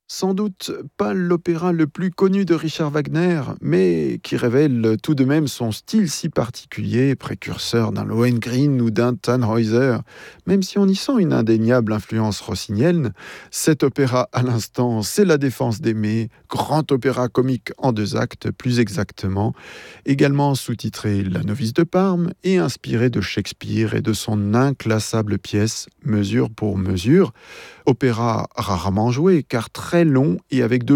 Sans doute pas l'opéra le plus connu de Richard Wagner, mais qui révèle tout de même son style si particulier, précurseur d'un Lohengrin ou d'un Tannhäuser. Même si on y sent une indéniable influence rossinienne, cet opéra à l'instant, c'est La Défense d'aimer, grand opéra comique en 2 actes plus exactement, également sous-titré La Novice de Parme et inspiré de Shakespeare et de son inclassable pièce Mesure pour mesure. Opéra rarement joué car très long et avec de